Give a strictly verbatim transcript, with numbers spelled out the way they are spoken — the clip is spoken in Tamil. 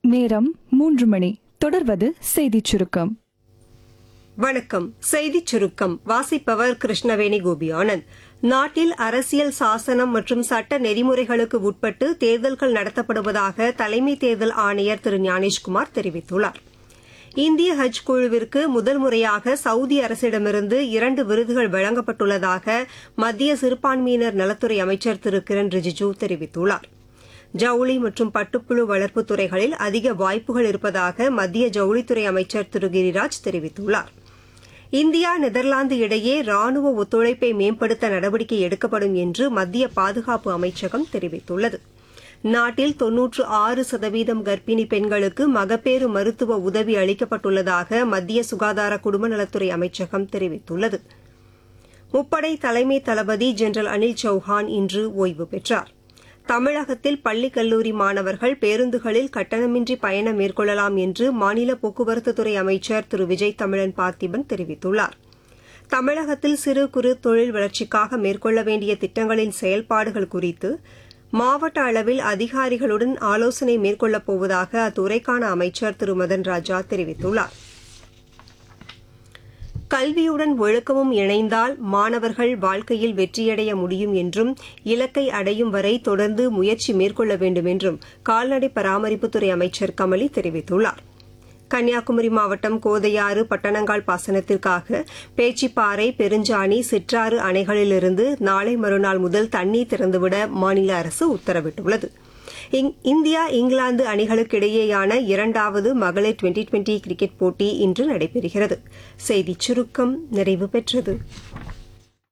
நேரம் மூன்று மணி. தொடர்வது செய்திச் சுருக்கம். வணக்கம். செய்திச் சுருக்கம் வாசிப்பவர் கிருஷ்ணவேணி கோபியானந்த். நாட்டில் அரசியல் சாசனம் மற்றும் சட்ட நெறிமுறைகளுக்கு உட்பட்டு தேர்தல்கள் நடத்தப்படுவதாக தலைமை தேர்தல் ஆணையர் திரு ஞானேஷ்குமார் தெரிவித்துள்ளார். இந்திய ஹஜ் குழுவிற்கு முதல் முறையாக சவுதி அரசிடமிருந்து இரண்டு விருதுகள் வழங்கப்பட்டுள்ளதாக மத்திய சிறுபான்மையினர் நலத்துறை அமைச்சர் திரு கிரண் ரிஜிஜூ தெரிவித்துள்ளார். ஜவுளி மற்றும் பட்டுப்புழு வளர்ப்பு துறைகளில் அதிக வாய்ப்புகள் இருப்பதாக மத்திய ஜவுளித்துறை அமைச்சர் திரு கிரிராஜ் தெரிவித்துள்ளார். இந்தியா நெதர்லாந்து இடையே ராணுவ ஒத்துழைப்பை மேம்படுத்த நடவடிக்கை எடுக்கப்படும் என்று மத்திய பாதுகாப்பு அமைச்சகம் தெரிவித்துள்ளது. நாட்டில் தொன்னூற்று ஆறு சதவீதம் கர்ப்பிணி பெண்களுக்கு மகப்பேறு மருத்துவ உதவி அளிக்கப்பட்டுள்ளதாக மத்திய சுகாதார குடும்ப நலத்துறை அமைச்சகம் தெரிவித்துள்ளது. முப்படை தலைமை தளபதி ஜெனரல் அனில் சௌஹான் இன்று ஓய்வு பெற்றார். தமிழகத்தில் பள்ளி கல்லூரி மாணவர்கள் பேருந்துகளில் கட்டணமின்றி பயணம் மேற்கொள்ளலாம் என்று மாநில போக்குவரத்துத்துறை அமைச்சர் திரு விஜய் தமிழன் பார்த்திபன் தெரிவித்துள்ளார். தமிழகத்தில் சிறு குறு தொழில் வளர்ச்சிக்காக மேற்கொள்ள வேண்டிய திட்டங்களின் செயல்பாடுகள் குறித்து மாவட்ட அளவில் அதிகாரிகளுடன் ஆலோசனை மேற்கொள்ளப் போவதாக அத்துறைக்கான அமைச்சர் திரு மதன் ராஜா தெரிவித்துள்ளார். கல்வியுடன் ஒழுக்கமும் இணைந்தால் மாணவர்கள் வாழ்க்கையில் வெற்றியடைய முடியும் என்றும் இலக்கை அடையும் வரை தொடர்ந்து முயற்சி மேற்கொள்ள வேண்டும் என்றும் கால்நடை பராமரிப்புத்துறை அமைச்சர் கமலி தெரிவித்துள்ளார். கன்னியாகுமரி மாவட்டம் கோதையாறு பட்டணங்கால் பாசனத்திற்காக பேச்சிப்பாறை, பெருஞ்சாணி, சிற்றாறு அணைகளிலிருந்து நாளை மறுநாள் முதல் தண்ணீர் திறந்துவிட மாநில அரசு உத்தரவிட்டுள்ளது. இந்தியா இங்கிலாந்து அணிகளுக்கிடையேயான இரண்டாவது மகளிர் டுவெண்டி டுவெண்டி கிரிக்கெட் போட்டி இன்று நடைபெறுகிறது. செய்திச் சுருக்கம் நிறைவு பெற்றது.